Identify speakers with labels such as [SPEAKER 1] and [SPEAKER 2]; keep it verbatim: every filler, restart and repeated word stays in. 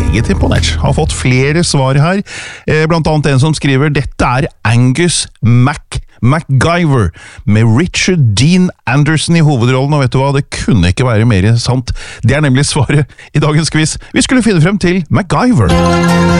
[SPEAKER 1] meget imponert. Har fått flere svar her, blant annet en som skriver dette er Angus Mac MacGyver, med Richard Dean Anderson i hovedrollen, og vet du hva, det kunne ikke være mer sant. Det er nemlig svaret i dagens quiz. Vi skulle finne frem til MacGyver.